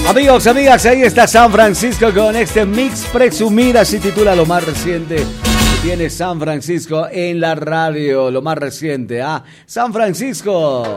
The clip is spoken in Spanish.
Amigos, amigas, ahí está San Francisco con este mix presumida, así titula lo más reciente que tiene San Francisco en la radio, lo más reciente, San Francisco.